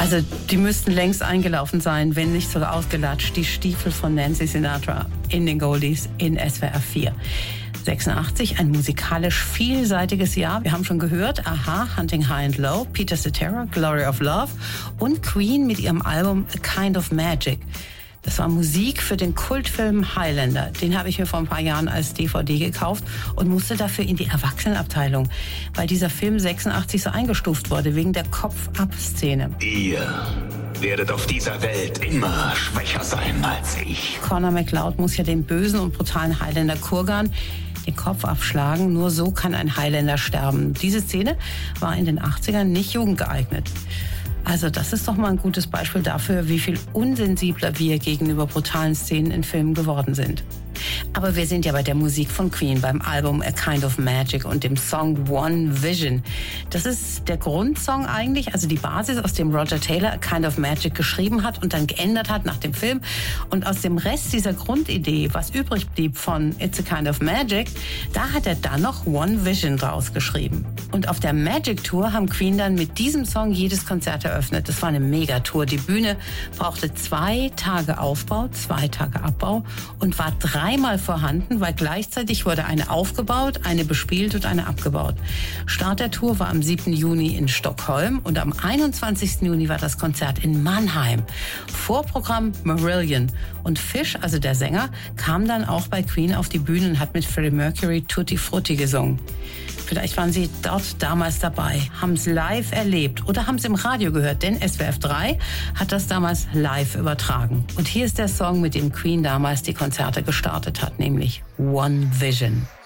Also die müssten längst eingelaufen sein, wenn nicht sogar ausgelatscht, die Stiefel von Nancy Sinatra in den Goldies in SWR 4. 86, ein musikalisch vielseitiges Jahr. Wir haben schon gehört, Aha, Hunting High and Low, Peter Cetera, Glory of Love und Queen mit ihrem Album A Kind of Magic. Das war Musik für den Kultfilm Highlander. Den habe ich mir vor ein paar Jahren als DVD gekauft und musste dafür in die Erwachsenenabteilung, weil dieser Film 86 so eingestuft wurde wegen der Kopf-Ab-Szene. Ihr werdet auf dieser Welt immer schwächer sein als ich. Connor MacLeod muss ja den bösen und brutalen Highlander Kurgan den Kopf abschlagen. Nur so kann ein Highlander sterben. Diese Szene war in den 80ern nicht jugendgeeignet. Also das ist doch mal ein gutes Beispiel dafür, wie viel unsensibler wir gegenüber brutalen Szenen in Filmen geworden sind. Aber wir sind ja bei der Musik von Queen, beim Album A Kind of Magic und dem Song One Vision. Das ist der Grundsong eigentlich, also die Basis, aus dem Roger Taylor A Kind of Magic geschrieben hat und dann geändert hat nach dem Film. Und aus dem Rest dieser Grundidee, was übrig blieb von It's a Kind of Magic, da hat er dann noch One Vision draus geschrieben. Und auf der Magic Tour haben Queen dann mit diesem Song jedes Konzert eröffnet. Das war eine Megatour. Die Bühne brauchte 2 Tage Aufbau, 2 Tage Abbau und war 3-mal vorhanden, weil gleichzeitig wurde eine aufgebaut, eine bespielt und eine abgebaut. Start der Tour war am 7. Juni in Stockholm und am 21. Juni war das Konzert in Mannheim. Vorprogramm Marillion. Und Fish, also der Sänger, kam dann auch bei Queen auf die Bühne und hat mit Freddie Mercury Tutti Frutti gesungen. Vielleicht waren Sie dort damals dabei, haben es live erlebt oder haben es im Radio gehört, denn SWF 3 hat das damals live übertragen. Und hier ist der Song, mit dem Queen damals die Konzerte gestartet hat, nämlich One Vision.